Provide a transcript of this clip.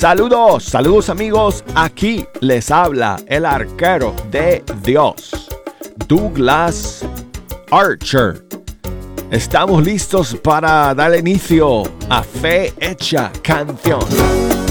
Saludos amigos, aquí les habla el arquero de Dios, Douglas Archer. Estamos listos para dar inicio a Fe Hecha Canción.